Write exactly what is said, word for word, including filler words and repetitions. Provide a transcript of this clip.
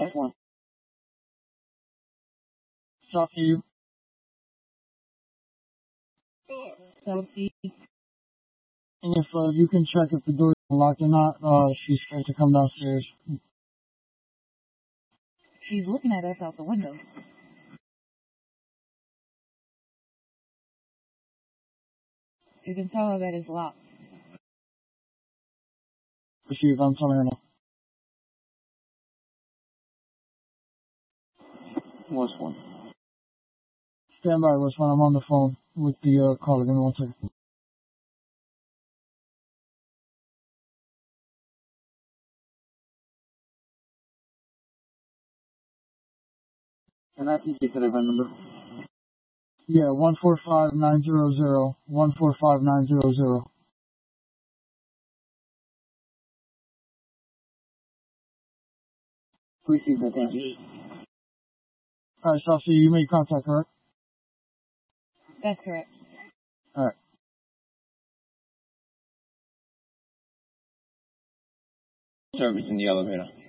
Which one? Talk to you. Sophie. And if uh, you can check if the door's locked or not, uh, she's scared to come downstairs. She's looking at us out the window. You can tell her that it's locked. Receive, I'm telling her now. What's one? Stand by, what's one? I'm on the phone with the uh, caller. Give me one second. Can I please get the event number? Yeah, one four five nine zero zero. One four five nine zero zero. Receive that, thank you. Alright, so I'll see you. You made contact, correct? That's correct. Alright. Service in the elevator.